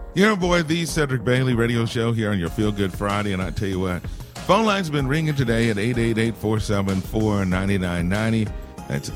Your boy, the Cedric Bailey radio show here on your Feel Good Friday. And I tell you what, phone lines been ringing today at 888-474-9990. That's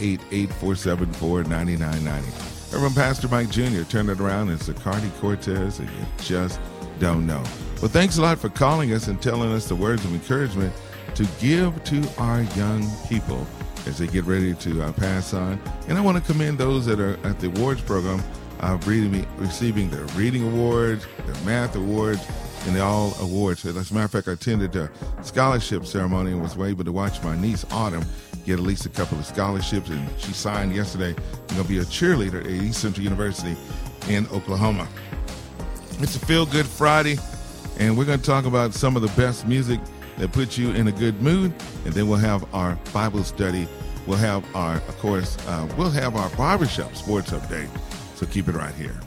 888-474-9990. Reverend Pastor Mike Jr. Turn it around. It's Zacardi Cortez, and you just don't know. Well, thanks a lot for calling us and telling us the words of encouragement to give to our young people as they get ready to pass on. And I want to commend those that are at the awards program receiving their reading awards, their math awards, and the all awards. As a matter of fact, I attended a scholarship ceremony and was able to watch my niece Autumn get at least a couple of scholarships, and she signed yesterday. She's going to be a cheerleader at East Central University in Oklahoma. It's a Feel Good Friday, and we're going to talk about some of the best music that puts you in a good mood, and then we'll have our Bible study. We'll have our barbershop sports update. So keep it right here.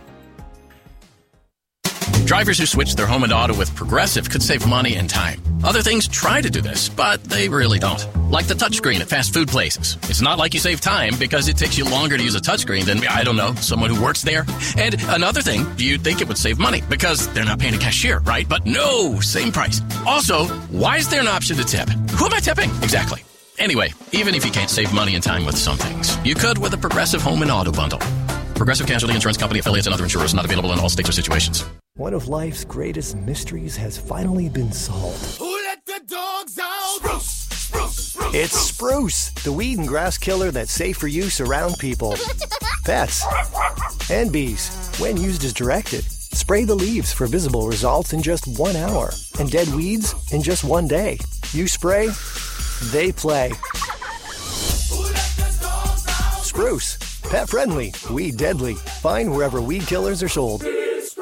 Drivers who switch their home and auto with Progressive could save money and time. Other things try to do this, but they really don't. Like the touchscreen at fast food places. It's not like you save time because it takes you longer to use a touchscreen than, I don't know, someone who works there. And another thing, you'd think it would save money because they're not paying a cashier, right? But no, same price. Also, why is there an option to tip? Who am I tipping? Exactly. Anyway, even if you can't save money and time with some things, you could with a Progressive home and auto bundle. Progressive Casualty Insurance Company, affiliates, and other insurers not available in all states or situations. One of life's greatest mysteries has finally been solved. Who let the dogs out? Spruce, spruce, spruce. It's Spruce, the weed and grass killer that's safe for use around people, pets, and bees. When used as directed, spray the leaves for visible results in just 1 hour, and dead weeds in just 1 day. You spray, they play. Spruce. Pet friendly, weed deadly. Find wherever weed killers are sold.